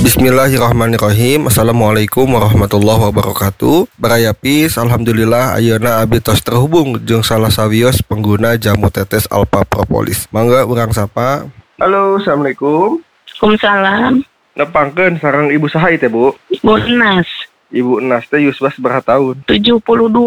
Bismillahirrahmanirrahim. Assalamualaikum warahmatullahi wabarakatuh. Barayapis, alhamdulillah ayeuna abdi tos terhubung jeung salah sawios pengguna jamu tetes Alpha Propolis. Mangga urang sapa. Halo, assalamualaikum. Waalaikumsalam. Nepangkeun sareng ibu saha teh, Bu? Ibu Enas. Ibu Enas teh yusbas berapa tahun? 72.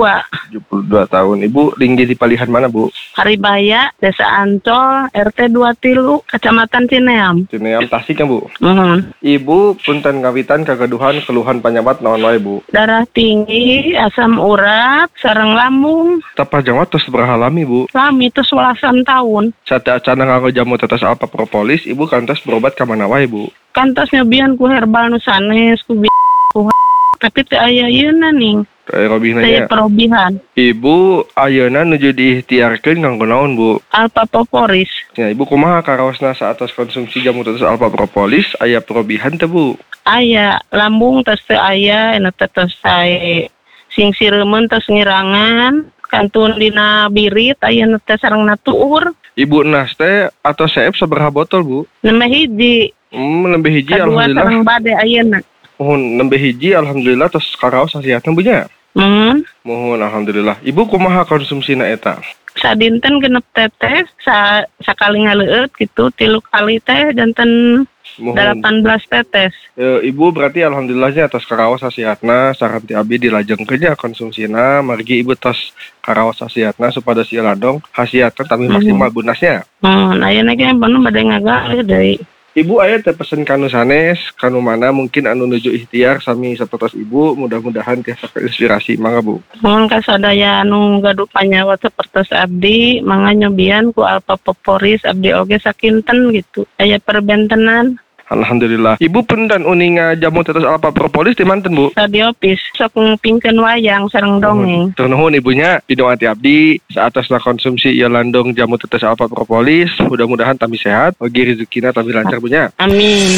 72 tahun. Ibu tinggi di palihan mana, Bu? Haribaya, Desa Ancol, RT 23, Kecamatan Cineam. Cineam Tasik kan, Bu? Ibu punten ngawitan kagaduhan keluhan panyabat naon wae, Bu? darah tinggi, asam urat, sareng lambung. Tapajang tos sabaraha lami, Bu? Lami itu 11 tahun. Sateacana nganggo jamu tetes Alpha Propolis, Ibu kantos berobat ka mana wae, Bu? Kantos nyobian ku herbal nu sanes, ku tapi teu aya yeuna ning. Teu perobihan. Ibu ayeuna nuju diikhtiarkeun nganggo naon, Bu? Alpha Propolis. Ya, Ibu kumaha karaosna saatos konsumsi jamu tetes Alpha Propolis aya perobihan teh, Bu? Aya lambung tos teu aya, eta teh tos sae sing sireumeun tos ngirangan, kantun dina birit ayeuna teh sarengna tuur. Ibu Enas teh atau CF sabaraha botol, Bu? Nembe hiji. Nembe hiji Kadua alhamdulillah. sareng bade ayeuna. Mohon nembe hiji alhamdulillah tos karaos hasiatna Bu nya. Mohon alhamdulillah. Ibu kumaha konsumsina eta? Sadinten genep tetes, sakali ngaleueut gitu, 3 kali teh janten 18 tetes. Ibu berarti alhamdulillahnya atas karaos hasiatna saran ti abdi dilajengkeun nya konsumsina margi Ibu tos karaos hasiatna supados ieu ladong hasiatna tapi maksimal bunasnya. Ayeuna ge bener bade ngagalih deui. Ibu aya teh pesen kanu sanes, kanu mana mungkin anu nuju ikhtiar sami sapertos Ibu, mudah-mudahan tiasa inspirasi mangga, Bu. Mohon kasadaya anu gaduh panyawa sapertos abdi, mangga nyobian ku Alpha Propolis abdi oge sakinten gitu. Aya perbentenan. Alhamdulillah. Ibu punten uninga jamu tetes Alpha Propolis di manten, Bu? Radiopis, sok ngupingkeun wayang sareng dongeng. Tur nuhun ibunya, pidoati abdi saatosna konsumsi ieu landong jamu tetes Alpha Propolis, mudah-mudahan tami sehat, ogi rezekina tami lancar bunya. Amin.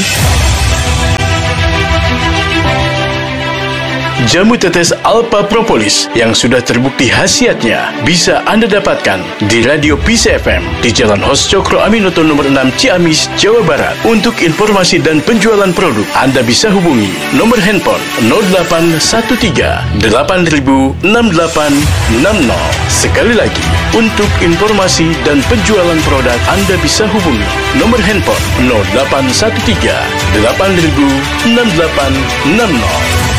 Jamu tetes Alpha Propolis yang sudah terbukti khasiatnya bisa Anda dapatkan di Radio Peace FM di Jalan Hos Cokro Aminoto nomor 6 Ciamis, Jawa Barat. Untuk informasi dan penjualan produk, Anda bisa hubungi nomor handphone 0813 8000 6860. Sekali lagi, untuk informasi dan penjualan produk, Anda bisa hubungi nomor handphone 0813 8000 6860.